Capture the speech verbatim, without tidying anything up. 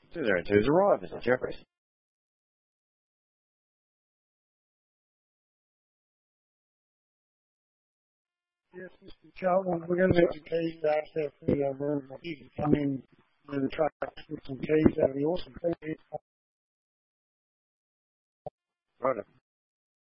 Two there and two's arrived, Mister Jeffries. Yes, Mister Charlton, we're going to let the keys out for the room. You can come in with the truck with some keys. That'd be awesome. Thank you. Right.